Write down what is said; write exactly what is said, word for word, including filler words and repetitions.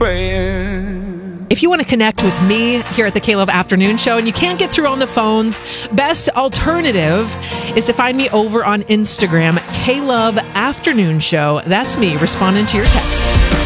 praying. If you want to connect with me here at the K-Love Afternoon Show and you can't get through on the phones, best alternative is to find me over on Instagram, K-Love Afternoon Show. That's me responding to your texts.